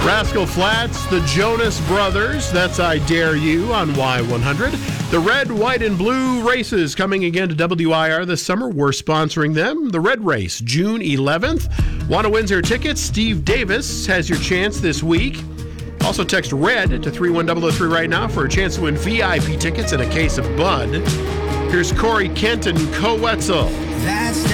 Rascal Flatts, the Jonas Brothers, that's I Dare You on Y100. The red, white, and blue races coming again to WIR this summer. We're sponsoring them. The red race, June 11th. Want to win your tickets? Steve Davis has your chance this week. Also text RED to 31003 right now for a chance to win VIP tickets and a case of Bud. Here's Corey Kent and Co Wetzel. That's